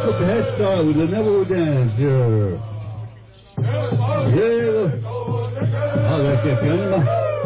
put the head start with the Neville dance here. Yeah. Oh, that's it.